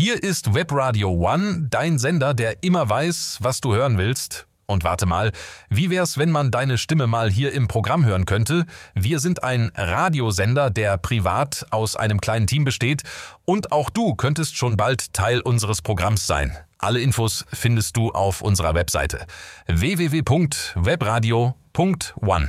Hier ist Webradio One, dein Sender, der immer weiß, was du hören willst. Und warte mal, wie wär's, wenn man deine Stimme mal hier im Programm hören könnte? Wir sind ein Radiosender, der privat aus einem kleinen Team besteht. Und auch du könntest schon bald Teil unseres Programms sein. Alle Infos findest du auf unserer Webseite www.webradio.one.